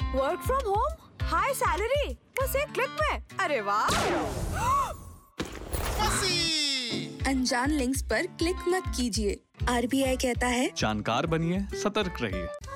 Work from home, high salary, बस एक click में। अरे वाह! अनजान लिंक्स पर क्लिक मत कीजिए। RBI कहता है जानकार बनिए, सतर्क रहिए।